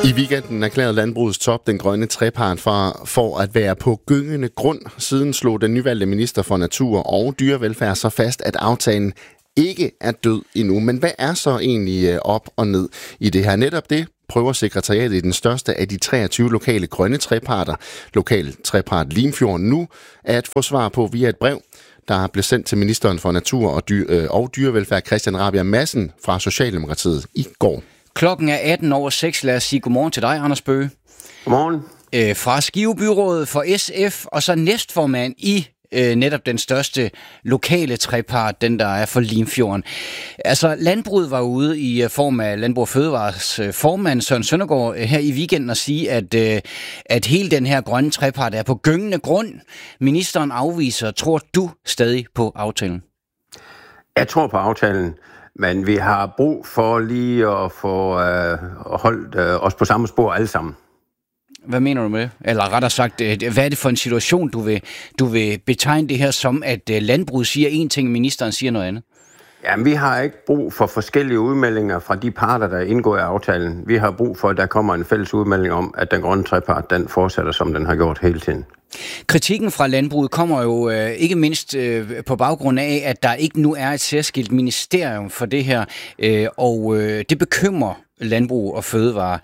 I weekenden erklærede landbrugets top den grønne trepart for at være på gyngende grund. Siden slog den nyvalgte minister for natur og dyrevelfærd så fast, at aftalen ikke er død endnu. Men hvad er så egentlig op og ned i det her? Netop det prøver sekretariatet i den største af de 23 lokale grønne treparter, lokal trepart Limfjorden, nu at få svar på via et brev, der blev sendt til ministeren for natur og dyrevelfærd, Christian Rabjerg Madsen fra Socialdemokratiet i går. Klokken er 18:06. Lad os sige godmorgen til dig, Anders Bøge. Godmorgen. Fra Skive Byrådet for SF, og så næstformand i netop den største lokale trepart, den der er for Limfjorden. Altså, landbruget var ude i form af Landbrug og Fødevares formand, Søren Søndergaard, her i weekenden og sige, at hele den her grønne trepart er på gyngende grund. Ministeren afviser. Tror du stadig på aftalen? Jeg tror på aftalen, men vi har brug for lige at få holdt os på samme spor alle sammen. Hvad mener du med det? Eller rettere sagt, hvad er det for en situation, du vil betegne det her som, at landbruget siger en ting, ministeren siger noget andet? Jamen, vi har ikke brug for forskellige udmeldinger fra de parter, der indgår i aftalen. Vi har brug for, at der kommer en fælles udmelding om, at den grønne trepart, den fortsætter, som den har gjort hele tiden. Kritikken fra landbruget kommer jo ikke mindst på baggrund af, at der ikke nu er et særskilt ministerium for det her, og det bekymrer Landbrug og Fødevare.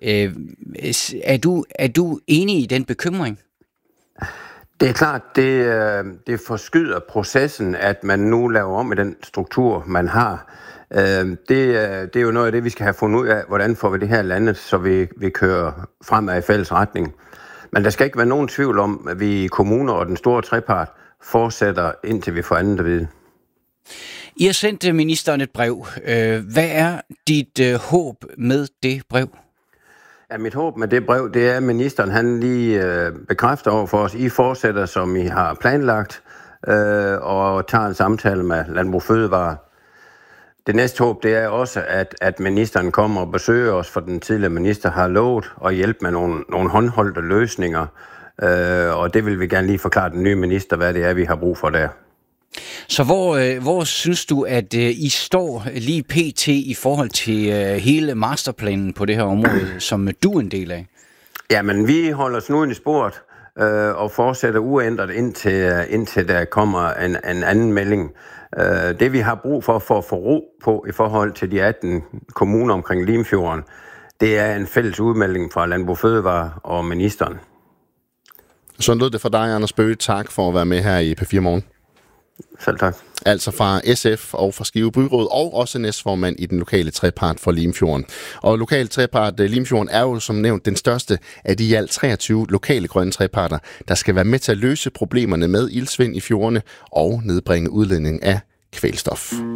Er du enig i den bekymring? Det er klart, det forskyder processen, at man nu laver om i den struktur, man har. Det er jo noget af det, vi skal have fundet ud af, hvordan får vi det her landet, så vi kører fremad i fælles retning. Men der skal ikke være nogen tvivl om, at vi i kommuner og den store trepart fortsætter, indtil vi får andet at vide. I har sendt ministeren et brev. Hvad er dit håb med det brev? Ja, mit håb med det brev, det er, at ministeren han lige bekræfter over for os. I fortsætter, som I har planlagt, og tager en samtale med Landbrug Fødevare. Det næste håb, det er også, at ministeren kommer og besøger os, for den tidligere minister har lovet at hjælpe med nogle håndholdte løsninger. Og det vil vi gerne lige forklare den nye minister, hvad det er, vi har brug for der. Så hvor synes du, at I står lige pt. I forhold til hele masterplanen på det her område, som du er en del af? Jamen, vi holder snuden i sporet og fortsætter uændret indtil der kommer en anden melding. Det vi har brug for at få ro på i forhold til de 18 kommuner omkring Limfjorden, det er en fælles udmelding fra Landbrug Fødevare og ministeren. Sådan lød det for dig, Anders Bøge. Tak for at være med her i P4 Morgen. Selv tak. Altså fra SF og fra Skive Byråd, og også næstformand i den lokale trepart for Limfjorden. Og lokale trepart Limfjorden er jo som nævnt den største af de i alt 23 lokale grønne treparter, der skal være med til at løse problemerne med iltsvind i fjordene og nedbringe udledning af kvælstof. 6:20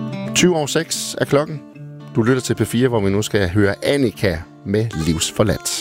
er klokken. Du lytter til P4, hvor vi nu skal høre Annika med Livsforladt.